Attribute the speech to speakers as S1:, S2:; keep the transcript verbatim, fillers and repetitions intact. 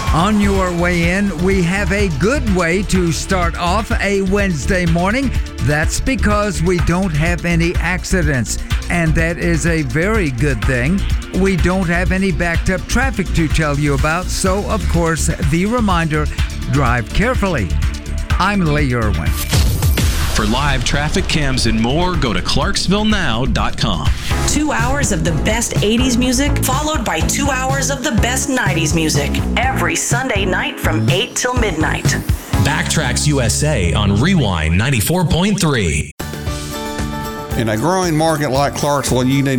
S1: On your way in, we have a good way to start off a Wednesday morning. That's because we don't have any accidents, and that is a very good thing. We don't have any backed up traffic to tell you about, so of course, the reminder, drive carefully. I'm Lee Irwin.
S2: For live traffic cams and more, go to clarksville now dot com.
S3: Two hours of the best eighties music, followed by two hours of the best nineties music, every Sunday night from eight till midnight.
S4: Backtracks U S A on Rewind ninety-four point three.
S5: In a growing market like Clarksville, you need